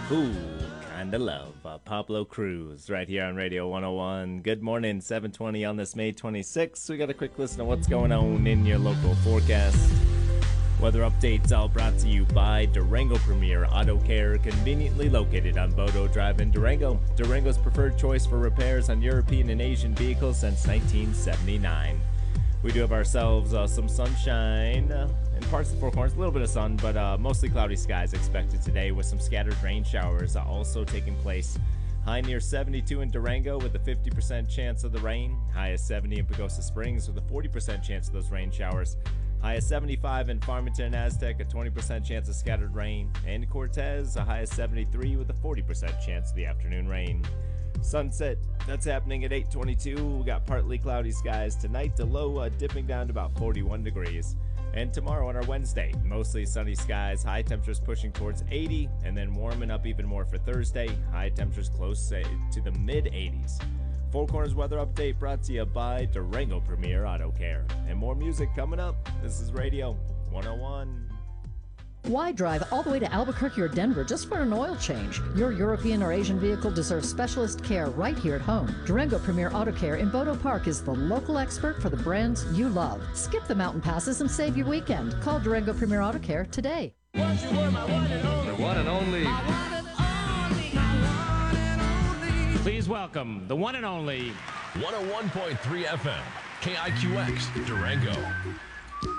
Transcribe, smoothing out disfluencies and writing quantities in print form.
Ooh, Kinda Love, Pablo Cruz, right here on Radio 101. Good morning, 7:20 on this May 26th. We got a quick listen of what's going on in your local forecast. Weather updates all brought to you by Durango Premier Auto Care, conveniently located on Bodo Drive in Durango. Durango's preferred choice for repairs on European and Asian vehicles since 1979. We do have ourselves some sunshine in parts of the Four Corners, a little bit of sun, but mostly cloudy skies expected today with some scattered rain showers also taking place. High near 72 in Durango with a 50% chance of the rain. High of 70 in Pagosa Springs with a 40% chance of those rain showers. High of 75 in Farmington and Aztec, a 20% chance of scattered rain. And Cortez, a high of 73 with a 40% chance of the afternoon rain. Sunset, that's happening at 8:22. We got partly cloudy skies tonight, the low dipping down to about 41 degrees. And tomorrow on our Wednesday, mostly sunny skies, high temperatures pushing towards 80, and then warming up even more for Thursday. High temperatures close to the mid-80s. Four Corners weather update brought to you by Durango Premier Auto Care. And more music coming up. This is Radio 101. Why drive all the way to Albuquerque or Denver just for an oil change? Your European or Asian vehicle deserves specialist care right here at home. Durango Premier Auto Care in Bodo Park is the local expert for the brands you love. Skip the mountain passes and save your weekend. Call Durango Premier Auto Care today. The one and only. Please welcome the one and only 101.3 FM, KIQX, Durango.